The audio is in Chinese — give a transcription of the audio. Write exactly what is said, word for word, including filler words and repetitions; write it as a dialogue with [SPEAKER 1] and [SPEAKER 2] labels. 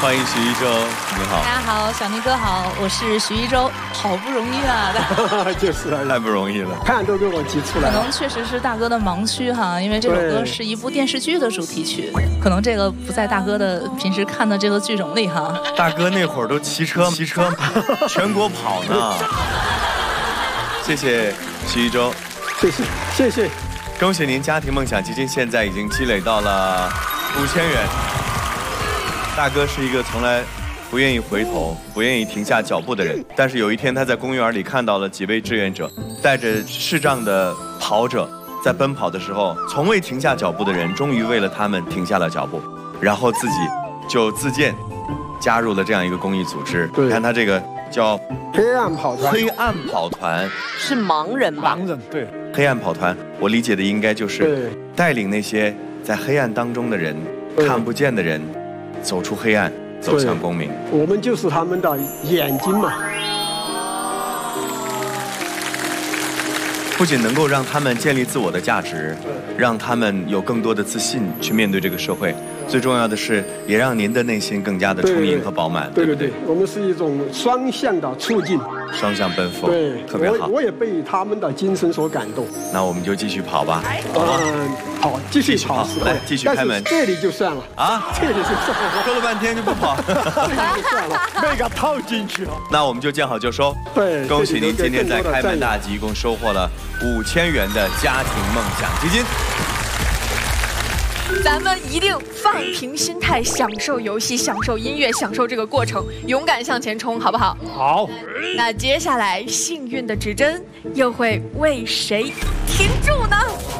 [SPEAKER 1] 欢迎徐一舟，你好。
[SPEAKER 2] 大家好，小宁哥好，我是徐一舟，好不容易啊，
[SPEAKER 3] 就是啊，
[SPEAKER 1] 太不容易了，
[SPEAKER 3] 看都给我急出来了。
[SPEAKER 2] 可能确实是大哥的盲区哈，因为这首歌是一部电视剧的主题曲，可能这个不在大哥的平时看的这个剧种里哈。
[SPEAKER 1] 大哥那会儿都骑车骑车全国跑呢。谢谢徐一舟，
[SPEAKER 3] 谢谢谢谢，
[SPEAKER 1] 恭喜您家庭梦想基金现在已经积累到了五千元。大哥是一个从来不愿意回头、不愿意停下脚步的人，但是有一天他在公园里看到了几位志愿者，带着视障的跑者在奔跑的时候，从未停下脚步的人，终于为了他们停下了脚步，然后自己就自荐加入了这样一个公益组织。你看他这个叫
[SPEAKER 3] 黑暗跑团，
[SPEAKER 1] 黑暗跑团
[SPEAKER 4] 是盲人吧？
[SPEAKER 3] 盲人对，
[SPEAKER 1] 黑暗跑团，我理解的应该就是带领那些在黑暗当中的人、看不见的人。走出黑暗，走向光明。
[SPEAKER 3] 我们就是他们的眼睛嘛。
[SPEAKER 1] 不仅能够让他们建立自我的价值，让他们有更多的自信去面对这个社会，最重要的是，也让您的内心更加的充盈和饱满。
[SPEAKER 3] 对对 对, 对, 对，我们是一种双向的促进，
[SPEAKER 1] 双向奔赴，
[SPEAKER 3] 对，
[SPEAKER 1] 特别好。
[SPEAKER 3] 我, 我也被他们的精神所感动。
[SPEAKER 1] 那我们就继续跑吧。
[SPEAKER 3] 嗯，好，继续跑，
[SPEAKER 1] 来，继续开门。
[SPEAKER 3] 这里就算了
[SPEAKER 1] 啊，
[SPEAKER 3] 这里就算了，
[SPEAKER 1] 说了半天就不跑，
[SPEAKER 3] 这里就算了，那个套进去了。
[SPEAKER 1] 那我们就见好就收。
[SPEAKER 3] 对，
[SPEAKER 1] 恭喜您今天在开门大吉一共收获了五千元的家庭梦想基金。
[SPEAKER 4] 咱们一定放平心态，享受游戏，享受音乐，享受这个过程，勇敢向前冲，好不好？
[SPEAKER 3] 好。
[SPEAKER 4] 那接下来幸运的指针又会为谁停住呢？